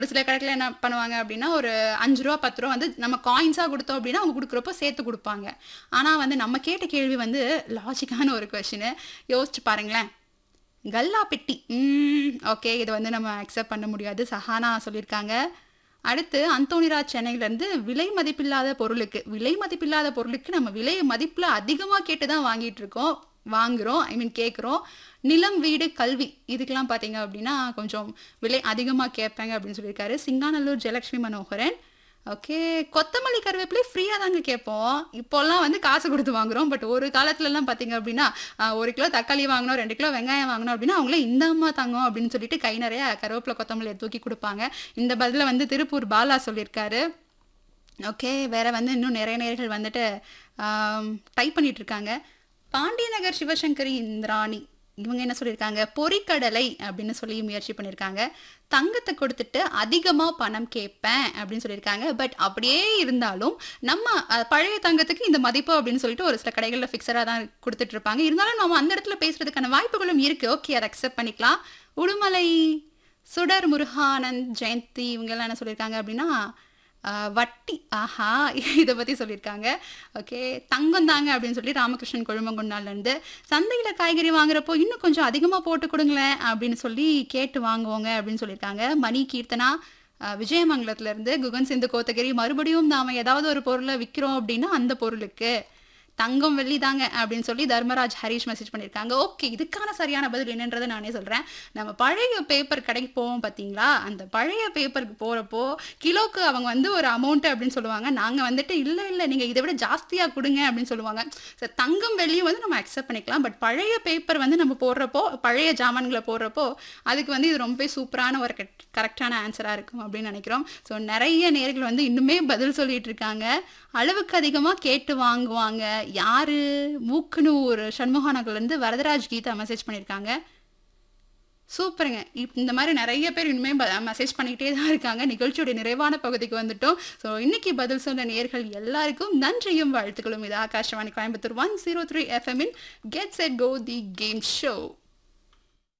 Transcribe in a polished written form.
ஒரு சில கடையில என்ன பண்ணுவாங்க அப்படின்னா, ஒரு ரூ. 5 ரூ. 10 வந்து நம்ம காயின்ஸா குடுத்தோம் அப்படின்னா, அவங்க குடுக்குறப்போ சேர்த்து குடுப்பாங்க. ஆனா வந்து நம்ம கேட்ட கேள்வி வந்து லாஜிக்கான ஒரு கொஸ்டினு. யோசிச்சு பாருங்களேன். கல்லா பெட்டி. ஓகே. இத வந்து நம்ம அக்செப்ட் பண்ண முடியாது. சஹானா சொல்லியிருக்காங்க. அடுத்து அந்தோணிராஜ் சென்னையிலேருந்து விலை மதிப்பில்லாத பொருளுக்கு விலை மதிப்பில்லாத பொருளுக்கு நம்ம விலை மதிப்பில் அதிகமாக கேட்டு தான் வாங்கிட்டு இருக்கோம் வாங்குறோம் ஐ மீன் கேட்குறோம். நிலம் வீடு கல்வி இதுக்கெல்லாம் பார்த்தீங்க அப்படின்னா கொஞ்சம் விலை அதிகமாக கேட்பாங்க அப்படின்னு சொல்லியிருக்காரு சிங்காநல்லூர் ஜெயலட்சுமி மனோகரன். ஓகே. கொத்தமல்லி கருவேப்பிலை ஃப்ரீயாக தாங்க கேட்போம். இப்போல்லாம் வந்து காசு கொடுத்து வாங்குறோம். பட் ஒரு காலத்துலலாம் பார்த்தீங்க அப்படின்னா 1 கிலோ தக்காளி வாங்கினோம் 2 கிலோ வெங்காயம் வாங்கினோம் அப்படின்னா அவங்களே இந்தாம்மா தாங்க அப்படின்னு சொல்லிட்டு கை நிறைய கருவேப்பிலை கொத்தமல்லியை தூக்கி கொடுப்பாங்க. இந்த பதில வந்து திருப்பூர் பாலா சொல்லியிருக்காரு. ஓகே. வேற வந்து இன்னும் நிறைய நேர்கள் வந்துட்டு டைப் பண்ணிட்டு இருக்காங்க. பாண்டியநகர் சிவசங்கரி இந்திராணி இவங்க என்ன சொல்லியிருக்காங்க, பொறிக்கடலை அப்படின்னு சொல்லி முயற்சி பண்ணியிருக்காங்க. தங்கத்தை கொடுத்துட்டு அதிகமாக பணம் கேட்பேன் அப்படின்னு சொல்லியிருக்காங்க. பட் அப்படியே இருந்தாலும் நம்ம பழைய தங்கத்துக்கு இந்த மதிப்பு அப்படின்னு சொல்லிட்டு ஒரு சில கடைகளில் ஃபிக்ஸடாக தான் கொடுத்துட்டு இருப்பாங்க. இருந்தாலும் நம்ம அந்த இடத்துல பேசுறதுக்கான வாய்ப்புகளும் இருக்கு. ஓகே, அதை அக்செப்ட் பண்ணிக்கலாம். உடுமலை சுடர் முருகானந்த் ஜெயந்தி இவங்கெல்லாம் என்ன சொல்லியிருக்காங்க அப்படின்னா வட்டி ஆஹா இதை பற்றி சொல்லியிருக்காங்க. ஓகே. தங்கம் தாங்க அப்படின்னு சொல்லி ராமகிருஷ்ணன் கொழுமங்குண்டாலேருந்து சந்தையில் காய்கறி வாங்குறப்போ இன்னும் கொஞ்சம் அதிகமாக போட்டு கொடுங்களேன் அப்படின்னு சொல்லி கேட்டு வாங்குவோங்க அப்படின்னு சொல்லியிருக்காங்க. மணி கீர்த்தனா விஜயமங்கலத்துலேருந்து குகன் சிந்து கோத்தகிரி மறுபடியும் நாம் ஏதாவது ஒரு பொருளை விற்கிறோம் அப்படின்னா அந்த பொருளுக்கு தங்கம் வெள்ளி தாங்க அப்படின்னு சொல்லி தர்மராஜ் ஹரீஷ் மெசேஜ் பண்ணியிருக்காங்க. ஓகே, இதுக்கான சரியான பதில் என்னன்றதை நானே சொல்கிறேன். நம்ம பழைய பேப்பர் கடைக்கு போவோம் பார்த்தீங்களா, அந்த பழைய பேப்பருக்கு போகிறப்போ கிலோக்கு அவங்க வந்து ஒரு அமௌண்ட்டு அப்படின்னு சொல்லுவாங்க. நாங்கள் வந்துட்டு இல்லை இல்லை நீங்கள் இதை விட ஜாஸ்தியாக கொடுங்க அப்படின்னு சொல்லுவாங்க. ஸோ தங்கம் வெள்ளியும் வந்து நம்ம அக்செப்ட் பண்ணிக்கலாம். பட் பழைய பேப்பர் வந்து நம்ம போடுறப்போ பழைய ஜாமான்களை போடுறப்போ அதுக்கு வந்து இது ரொம்ப சூப்பரான ஒரு கரெக்டான ஆன்சராக இருக்கும் அப்படின்னு நினைக்கிறோம். ஸோ நிறைய நேர்கள் வந்து இன்னுமே பதில் சொல்லிட்டு இருக்காங்க. அளவுக்கு அதிகமாக கேட்டு வாங்குவாங்க. யாரு மூக்குனூர் சண்முகா நகர்லேருந்து வரதராஜ் கீதா மெசேஜ் பண்ணியிருக்காங்க. சூப்பருங்க. இந்த மாதிரி நிறைய பேர் இனிமேல் மெசேஜ் பண்ணிக்கிட்டே தான் இருக்காங்க. நிகழ்ச்சியோட நிறைவான பகுதிக்கு வந்துட்டோம். ஸோ இன்னைக்கு பதில் சொன்ன நேர்கள் எல்லாருக்கும் நன்றியும் வாழ்த்துக்களும். இது Akashvani Coimbatore 103 FM in get set go the game show.